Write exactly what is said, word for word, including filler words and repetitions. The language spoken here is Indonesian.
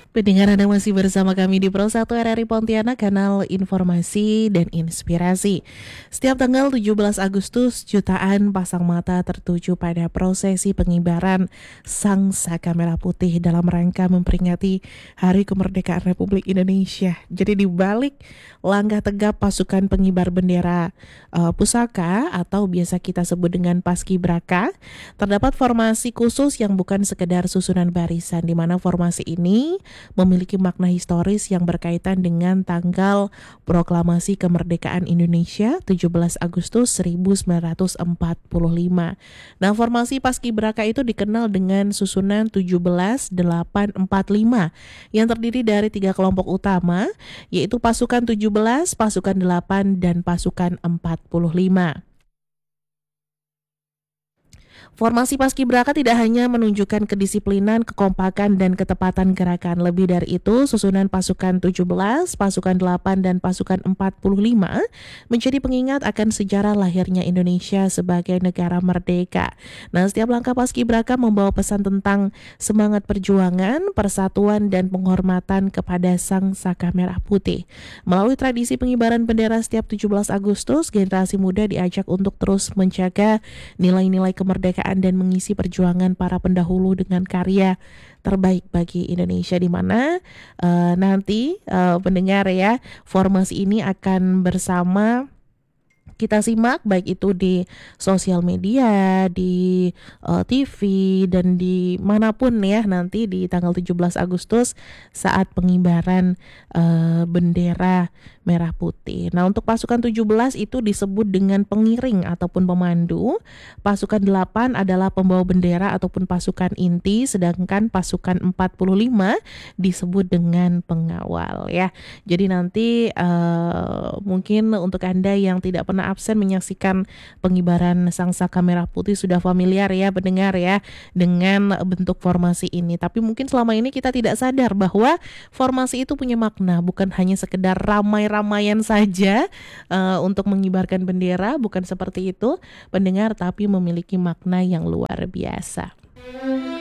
Pendengar Anda masih bersama kami di Pro satu R R I Pontianak, kanal informasi dan inspirasi. Setiap tanggal tujuh belas Agustus, jutaan pasang mata tertuju pada prosesi pengibaran Sang Saka Merah Putih dalam rangka memperingati Hari Kemerdekaan Republik Indonesia. Jadi di balik langkah tegap pasukan pengibar bendera uh, pusaka atau biasa kita sebut dengan Paskibraka, terdapat formasi khusus yang bukan sekedar susunan barisan, di mana formasi ini memiliki makna historis yang berkaitan dengan tanggal proklamasi kemerdekaan Indonesia tujuh belas Agustus seribu sembilan ratus empat puluh lima. Nah, formasi Paskibraka itu dikenal dengan susunan tujuh belas delapan empat lima yang terdiri dari tiga kelompok utama, yaitu pasukan tujuh belas, pasukan delapan, dan pasukan empat puluh lima. Formasi Paskibraka tidak hanya menunjukkan kedisiplinan, kekompakan, dan ketepatan gerakan. Lebih dari itu, susunan pasukan tujuh belas, pasukan delapan, dan pasukan empat puluh lima menjadi pengingat akan sejarah lahirnya Indonesia sebagai negara merdeka. Nah, setiap langkah Paskibraka membawa pesan tentang semangat perjuangan, persatuan, dan penghormatan kepada Sang Saka Merah Putih. Melalui tradisi pengibaran bendera setiap tujuh belas Agustus, generasi muda diajak untuk terus menjaga nilai-nilai kemerdekaan dan mengisi perjuangan para pendahulu dengan karya terbaik bagi Indonesia, di mana uh, nanti uh, pendengar ya, formasi ini akan bersama kita simak baik itu di sosial media, di uh, T V, dan di manapun ya nanti di tanggal tujuh belas Agustus saat pengibaran uh, bendera merah putih. Nah, untuk pasukan tujuh belas itu disebut dengan pengiring ataupun pemandu. Pasukan delapan adalah pembawa bendera ataupun pasukan inti, sedangkan pasukan empat puluh lima disebut dengan pengawal ya. Jadi nanti uh, mungkin untuk Anda yang tidak pernah absen menyaksikan pengibaran Sang Saka Merah Putih sudah familiar ya pendengar ya dengan bentuk formasi ini. Tapi mungkin selama ini kita tidak sadar bahwa formasi itu punya makna, bukan hanya sekedar ramai-ramaian saja uh, untuk mengibarkan bendera, bukan seperti itu pendengar, tapi memiliki makna yang luar biasa.